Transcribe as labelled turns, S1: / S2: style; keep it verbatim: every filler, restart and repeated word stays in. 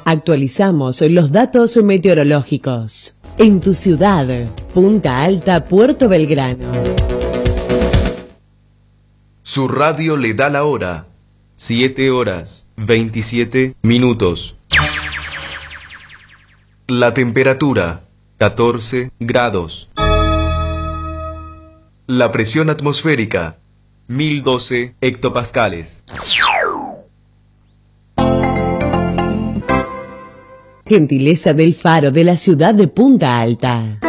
S1: Actualizamos los datos meteorológicos. En tu ciudad, Punta Alta, Puerto Belgrano.
S2: Su radio le da la hora. siete horas, veintisiete minutos. La temperatura, catorce grados. La presión atmosférica, mil doce hectopascales.
S1: Gentileza del Faro de la ciudad de Punta Alta.